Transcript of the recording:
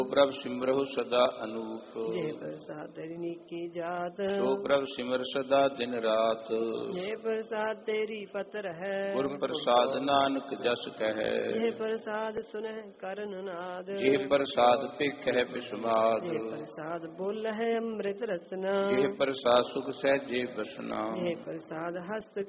ਪ੍ਰਭ ਸਿਮਰਹੁ ਸਦਾ ਅਨੂਪ। ਜੇ ਪ੍ਰਸਾਦ ਤੇਰੀ ਨੀਕੀ ਜਾਤ, ਸੋ ਪ੍ਰਭ ਸਿਮਰ ਸਦਾ ਦਿਨ ਰਾਤ। ਜੇ ਪ੍ਰਸਾਦ ਤੇਰੀ ਪਤਰ ਹੈ, ਗੁਰ ਪ੍ਰਸਾਦ ਨਾਨਕ ਜਸ ਕਹੈ। ਜੇ ਪ੍ਰਸਾਦ ਸੁਨਹਿ ਕਰਨ ਨਾਦ, ਜੇ ਪ੍ਰਸਾਦ ਭੇਖੈ ਬਿਸਮਾਦ। ਜੇ ਪ੍ਰਸਾਦ ਬੋਲਹਿ ਅੰਮ੍ਰਿਤ ਰਸਨਾ, ਜੇ ਪ੍ਰਸਾਦ ਸੁਖ ਸਹਿਜੇ ਬਸਨਾ। ਜੇ ਪ੍ਰਸਾਦ ਹਸਤ